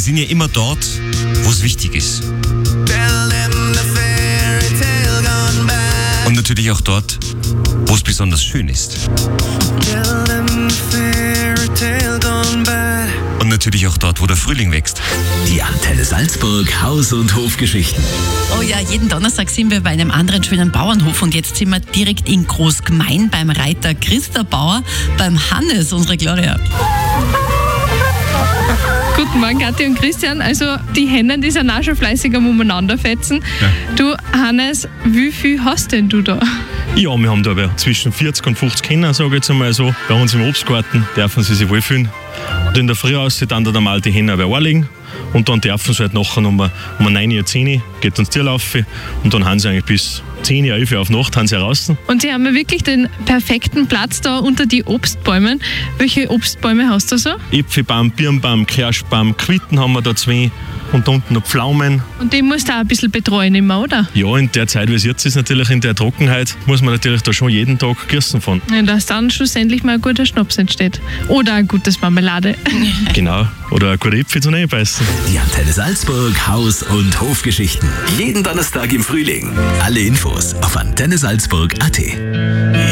sind ja immer dort, wo es wichtig ist. Und natürlich auch dort, wo es besonders schön ist. Und natürlich auch dort, wo der Frühling wächst. Die Antenne Salzburg Haus- und Hofgeschichten. Oh ja, jeden Donnerstag sind wir bei einem anderen schönen Bauernhof und jetzt sind wir direkt in Großgmein beim Reiter Christa Bauer, beim Hannes, unsere Gloria. Guten Morgen, Kathi und Christian. Also die Hennen, die sind auch schon fleißig am Umeinanderfetzen. Ja. Du, Hannes, wie viel hast denn du da? Ja, wir haben da aber zwischen 40 und 50 Hennen, sage ich jetzt einmal so. Bei uns im Obstgarten dürfen sie sich wohlfühlen. Und in der Früh aus dann da mal die Hennen aber anlegen. Und dann dürfen sie halt nachher um 9 Uhr, 10 Uhr, geht uns Tier laufen. Und dann haben sie eigentlich bis 10 Uhr, 11 Uhr auf Nacht haben sie raus. Und sie haben ja wirklich den perfekten Platz da unter die Obstbäumen. Welche Obstbäume hast du so? Äpfelbaum, Birnbaum, Kirschbaum, Quitten haben wir da 2. Und da unten noch Pflaumen. Und den musst du auch ein bisschen betreuen immer, oder? Ja, in der Zeit, wie es jetzt ist, natürlich in der Trockenheit, muss man natürlich da schon jeden Tag gießen von. Ja, dass dann schlussendlich mal ein guter Schnaps entsteht. Oder ein gutes Marmelade. Genau. Oder ein guter Äpfel zum Einbeißen. Die Antenne Salzburg Haus- und Hofgeschichten. Jeden Donnerstag im Frühling. Alle Infos auf antennesalzburg.at.